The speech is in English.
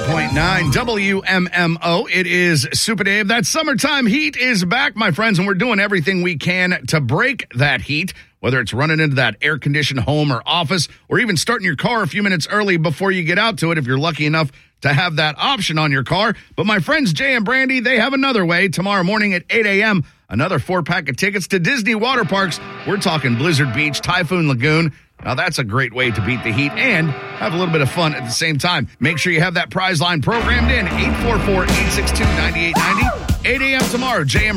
98.9 WMMO. It is Super Dave. That summertime heat is back, my friends, and we're doing everything we can to break that heat, whether it's running into that air-conditioned home or office, or even starting your car a few minutes early before you get out to it if you're lucky enough to have that option on your car. But my friends Jay and Brandy, they have another way. Tomorrow morning at 8 a.m., another 4-pack of tickets to Disney water parks. We're talking Blizzard Beach, Typhoon Lagoon. Now, that's a great way to beat the heat and have a little bit of fun at the same time. Make sure you have that prize line programmed in, 844-862-9890. 8 a.m. tomorrow, Jay and